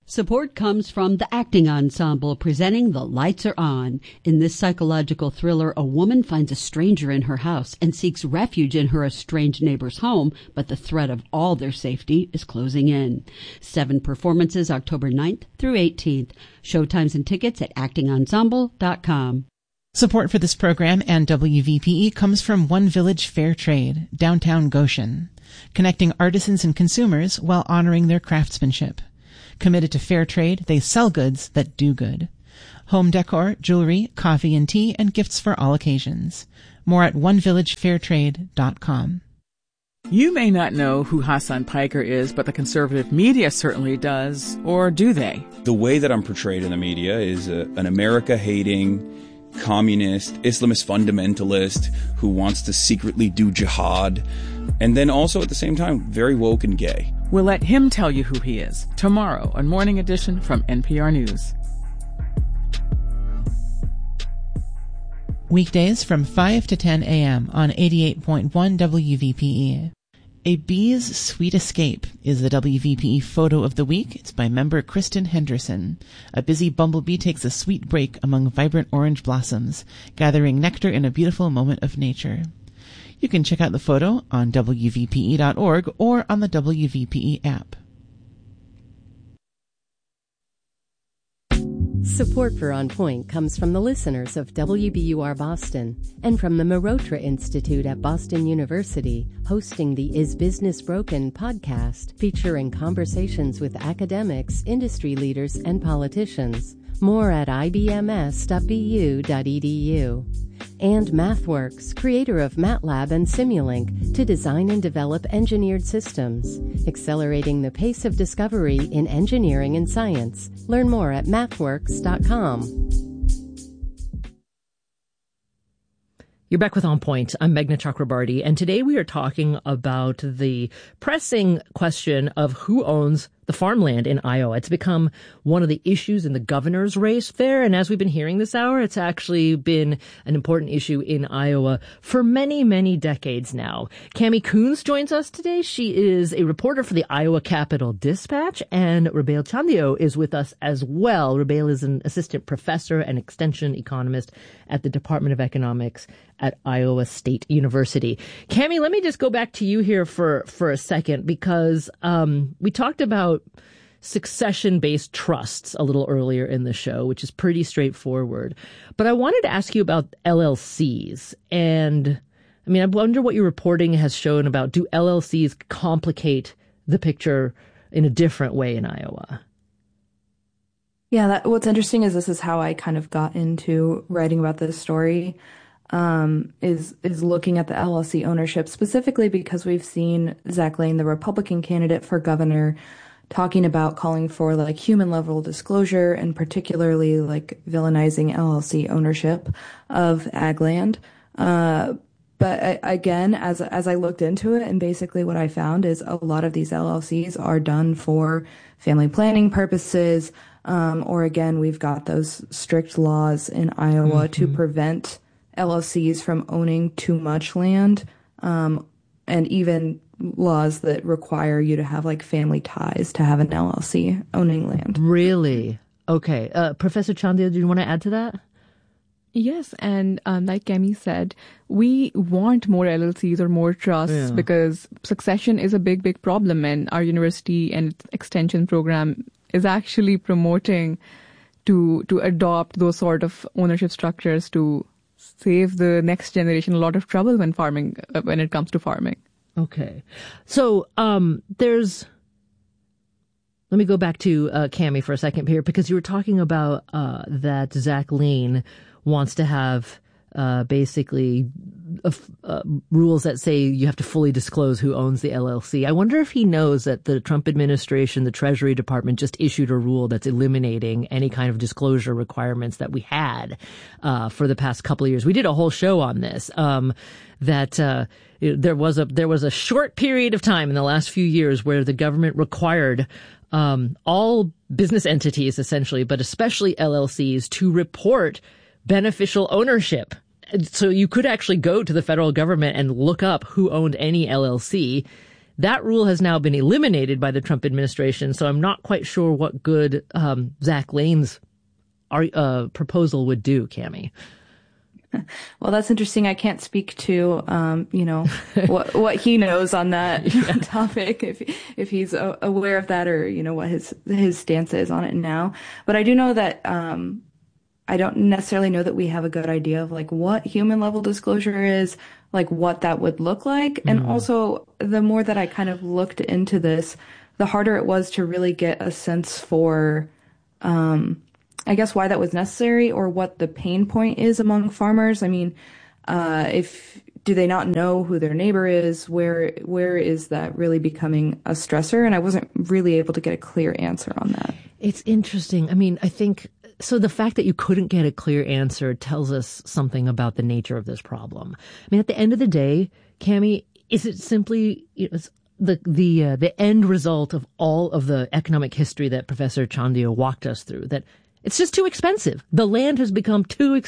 Support comes from the Acting Ensemble presenting The Lights Are On. In this psychological thriller, a woman finds a stranger in her house and seeks refuge in her estranged neighbor's home, but the threat of all their safety is closing in. 7 performances October 9th through 18th. Showtimes and tickets at actingensemble.com. Support for this program and WVPE comes from One Village Fair Trade, downtown Goshen, connecting artisans and consumers while honoring their craftsmanship. Committed to fair trade, they sell goods that do good. Home decor, jewelry, coffee and tea, and gifts for all occasions. More at onevillagefairtrade.com. You may not know who Hassan Piker is, but the conservative media certainly does. Or do they? The way that I'm portrayed in the media is an America-hating, communist, Islamist fundamentalist who wants to secretly do jihad, and then also at the same time very woke and gay. We'll let him tell you who he is tomorrow on Morning Edition from NPR News. Weekdays from 5 to 10 a.m. on 88.1 WVPE. A Bee's Sweet Escape is the WVPE photo of the week. It's by member Kristen Henderson. A busy bumblebee takes a sweet break among vibrant orange blossoms, gathering nectar in a beautiful moment of nature. You can check out the photo on WVPE.org or on the WVPE app. Support for On Point comes from the listeners of WBUR Boston and from the Marotra Institute at Boston University, hosting the Is Business Broken podcast, featuring conversations with academics, industry leaders, and politicians. More at ibms.bu.edu. And MathWorks, creator of MATLAB and Simulink, to design and develop engineered systems, accelerating the pace of discovery in engineering and science. Learn more at mathworks.com. You're back with On Point. I'm Meghna Chakrabarty, and today we are talking about the pressing question of who owns the farmland in Iowa. It's become one of the issues in the governor's race there, and as we've been hearing this hour, it's actually been an important issue in Iowa for many, many decades now. Cami Coons joins us today. She is a reporter for the Iowa Capital Dispatch, and Rubail Chandio is with us as well. Rubail is an assistant professor and extension economist at the Department of Economics at Iowa State University. Cami, let me just go back to you here for a second, because we talked about succession-based trusts a little earlier in the show, which is pretty straightforward. But I wanted to ask you about LLCs. And I mean, I wonder what your reporting has shown about, do LLCs complicate the picture in a different way in Iowa? Yeah, what's interesting is this is how I kind of got into writing about this story, is looking at the LLC ownership, specifically because we've seen Zach Lane, the Republican candidate for governor, talking about calling for like human level disclosure and particularly like villainizing LLC ownership of ag land. But again, as I looked into it, and basically what I found is a lot of these LLCs are done for family planning purposes, or again, we've got those strict laws in Iowa to prevent LLCs from owning too much land, and even laws that require you to have like family ties to have an LLC owning land. Really? Okay. Professor Chandia, do you want to add to that? Yes, and like Kemi said, we want more LLCs or more trusts because succession is a big, big problem, and our university and its extension program is actually promoting to adopt those sort of ownership structures to save the next generation a lot of trouble when it comes to farming. Okay. So let me go back to Cami for a second here, because you were talking about that Zach Lane wants to have basically rules that say you have to fully disclose who owns the LLC. I wonder if he knows that the Trump administration, the Treasury Department, just issued a rule that's eliminating any kind of disclosure requirements that we had for the past couple of years. We did a whole show on this, that there was a short period of time in the last few years where the government required all business entities, essentially, but especially LLCs, to report beneficial ownership. So you could actually go to the federal government and look up who owned any LLC. That rule has now been eliminated by the Trump administration, so I'm not quite sure what good Zach Lane's proposal would do, Cammie. Well, that's interesting. I can't speak to, what he knows on that topic, if he's aware of that, or, what his stance is on it now. But I do know that, I don't necessarily know that we have a good idea of like what human level disclosure is, like what that would look like. And also, the more that I kind of looked into this, the harder it was to really get a sense for, I guess, why that was necessary or what the pain point is among farmers. I mean, do they not know who their neighbor is? Where is that really becoming a stressor? And I wasn't really able to get a clear answer on that. It's interesting. I mean, I think, so the fact that you couldn't get a clear answer tells us something about the nature of this problem. I mean, at the end of the day, Cammie, is it simply the end result of all of the economic history that Professor Chandia walked us through, that it's just too expensive? The land has become too expensive.